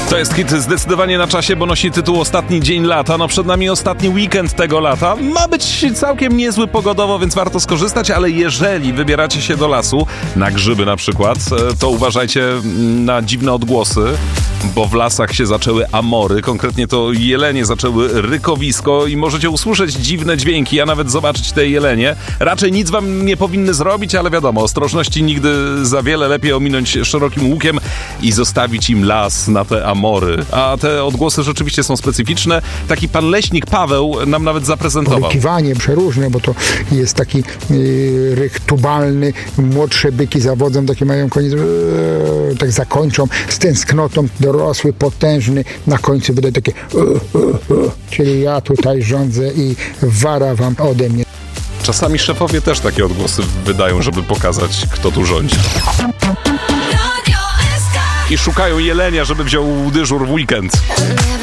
To jest hit zdecydowanie na czasie, bo nosi tytuł Ostatni dzień lata. No przed nami ostatni weekend tego lata. Ma być całkiem niezły pogodowo, więc warto skorzystać, ale jeżeli wybieracie się do lasu, na grzyby na przykład, to uważajcie na dziwne odgłosy, bo w lasach się zaczęły amory, konkretnie to jelenie zaczęły rykowisko i możecie usłyszeć dziwne dźwięki, a nawet zobaczyć te jelenie. Raczej nic wam nie powinny zrobić, ale wiadomo, ostrożności nigdy za wiele, lepiej ominąć szerokim łukiem i zostawić im las na te amory. A te odgłosy rzeczywiście są specyficzne. Taki pan leśnik Paweł nam nawet zaprezentował. Rykiwanie przeróżne, bo to jest taki rych tubalny, młodsze byki zawodzą, takie mają koniec, tak zakończą z tęsknotą, dorosły, potężny, na końcu wydaje takie czyli ja tutaj rządzę i wara wam ode mnie. Czasami szefowie też takie odgłosy wydają, żeby pokazać, kto tu rządzi. I szukają jelenia, żeby wziął dyżur w weekend.